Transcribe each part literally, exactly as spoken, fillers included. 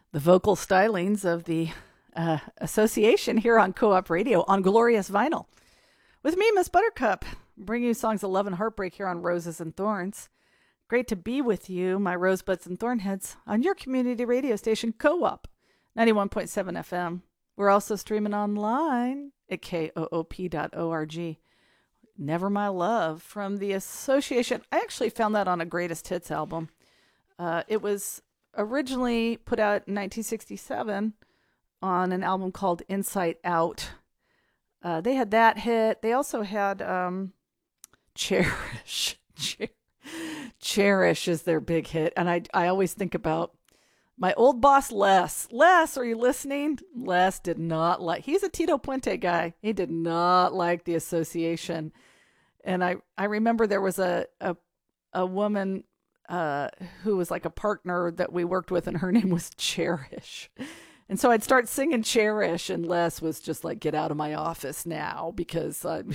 the vocal stylings of the uh, association here on Co-op Radio on Glorious Vinyl. With me, Miss Buttercup, bringing you songs of love and heartbreak here on Roses and Thorns. Great to be with you, my rosebuds and thornheads, on your community radio station, Co-op, ninety-one point seven F M. We're also streaming online at K O O P dot org. Never My Love from the association. I actually found that on a Greatest Hits album. Uh, it was originally put out in nineteen sixty-seven on an album called Inside Out. Uh, they had that hit. They also had um, Cherish. Cher- Cherish is their big hit. And I, I always think about my old boss, Les. Les, are you listening? Les did not like, he's a Tito Puente guy. He did not like the association. And I, I remember there was a, a, a woman uh, who was like a partner that we worked with, and her name was Cherish. And so I'd start singing Cherish, and Les was just like, get out of my office now, because uh,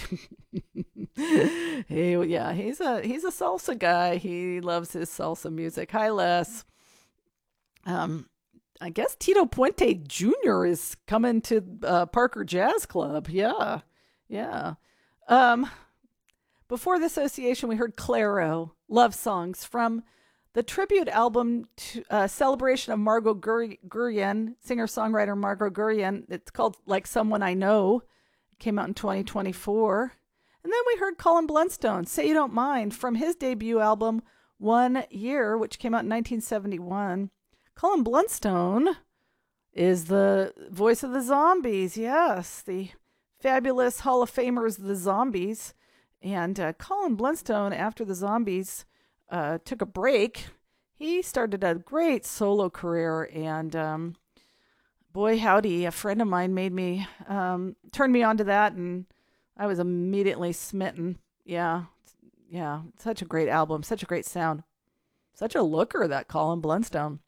he, yeah, he's a, he's a salsa guy. He loves his salsa music. Hi, Les. Um, I guess Tito Puente Junior is coming to uh, Parker Jazz Club. Yeah, yeah. Um, before the association, we heard Claro, Love Songs, from the tribute album to uh, celebration of Margot Gur- Guryan, singer-songwriter Margot Guryan. It's called Like Someone I Know. It came out in twenty twenty-four. And then we heard Colin Blunstone, Say You Don't Mind, from his debut album, One Year, which came out in nineteen seventy-one. Colin Blunstone is the voice of the Zombies. Yes, the fabulous Hall of Famers, the Zombies. And uh, Colin Blunstone, after the Zombies uh, took a break, he started a great solo career. And um, boy, howdy, a friend of mine made me, um, turned me on to that, and I was immediately smitten. Yeah, yeah, such a great album, such a great sound. Such a looker, that Colin Blunstone.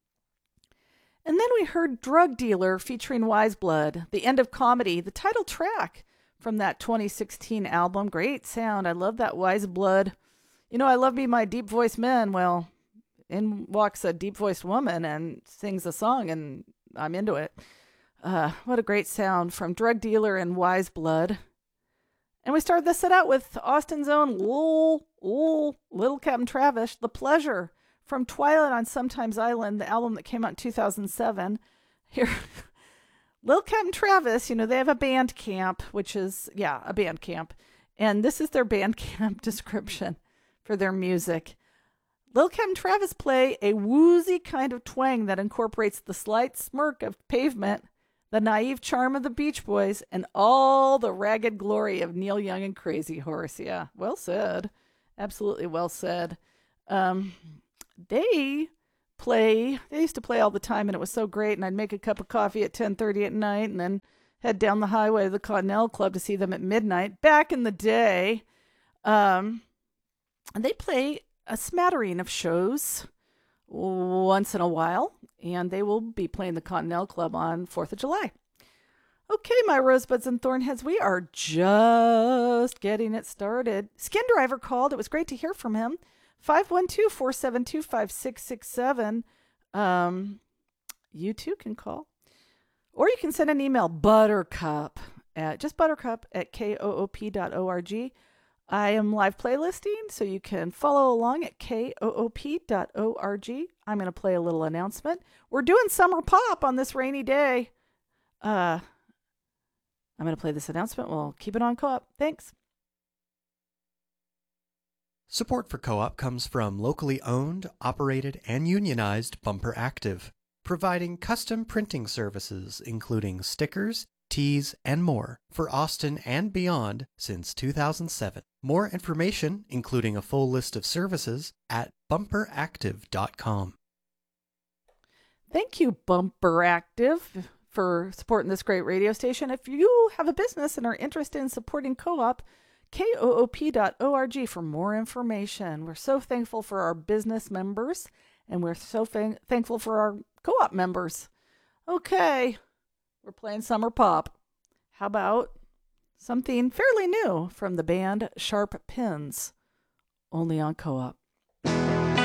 And then we heard Drug Dealer featuring Wise Blood, The End of Comedy, the title track from that twenty sixteen album. Great sound. I love that Wise Blood. You know, I love me my deep voiced men. Well, in walks a deep voiced woman and sings a song, and I'm into it. Uh, what a great sound from Drug Dealer and Wise Blood. And we started this set out with Austin's own Lil, Lil, Little Captain Travis, The Pleasure, from Twilight on Sometimes Island, the album that came out in two thousand seven. Here, Lil Captain Travis, you know, they have a band camp, which is, yeah, a band camp. And this is their band camp description for their music. Lil Captain Travis play a woozy kind of twang that incorporates the slight smirk of Pavement, the naive charm of the Beach Boys, and all the ragged glory of Neil Young and Crazy Horse. Yeah, well said. Absolutely well said. Um... They play, they used to play all the time, and it was so great. And I'd make a cup of coffee at ten thirty at night and then head down the highway to the Cottonelle Club to see them at midnight. Back in the day, um, and they play a smattering of shows once in a while, and they will be playing the Cottonelle Club on fourth of July. Okay, my rosebuds and thornheads, we are just getting it started. Skin Driver called. It was great to hear from him. five one two, four seven two, five six six seven. Um, you too can call. Or you can send an email, buttercup, at, just buttercup at K O O P dot org. I am live playlisting, so you can follow along at K O O P dot org. I'm going to play a little announcement. We're doing summer pop on this rainy day. Uh, I'm going to play this announcement. We'll keep it on Co-op. Thanks. Support for Co-op comes from locally owned, operated, and unionized Bumper Active, providing custom printing services including stickers, tees, and more for Austin and beyond since two thousand seven. More information, including a full list of services, at bumper active dot com. Thank you, Bumper Active, for supporting this great radio station. If you have a business and are interested in supporting Co-op, K O O P dot org for more information. We're so thankful for our business members, and we're so fa- thankful for our co-op members. Okay, we're playing summer pop. How about something fairly new from the band Sharp Pins, only on Co-op.